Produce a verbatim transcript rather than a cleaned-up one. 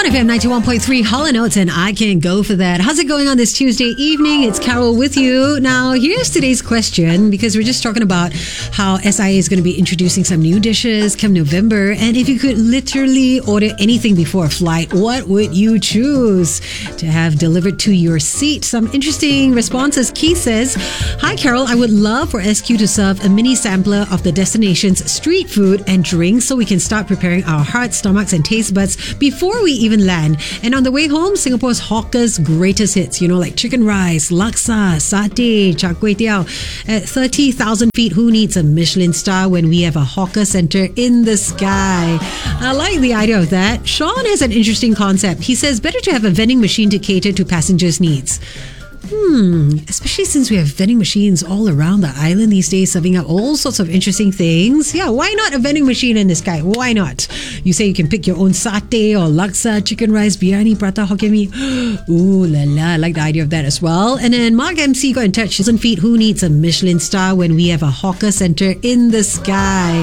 F M ninety-one point three Hall and Oates, and I Can't Go For That. How's it going on this Tuesday evening? It's Carol with you. Now, here's today's question, because we're just talking about how S I A is going to be introducing some new dishes come November, and if you could literally order anything before a flight, what would you choose to have delivered to your seat? Some interesting responses. Keith says, "Hi Carol, I would love for S Q to serve a mini sampler of the destination's street food and drinks so we can start preparing our hearts, stomachs and taste buds before we even land. And on the way home, Singapore's hawkers' greatest hits, you know, like chicken rice, laksa, satay, char kway teow. At thirty thousand feet, who needs a Michelin star when we have a hawker center in the sky?" I like the idea of that. Sean has an interesting concept. He says, better to have a vending machine to cater to passengers' needs. Hmm, especially since we have vending machines all around the island these days serving up all sorts of interesting things. Yeah, why not a vending machine in the sky? Why not? You say you can pick your own satay or laksa, chicken rice, biryani, prata, hokkien mee. Ooh la la, I like the idea of that as well. And then Mark M C got in touch. Thousand feet, who needs a Michelin star when we have a hawker center in the sky?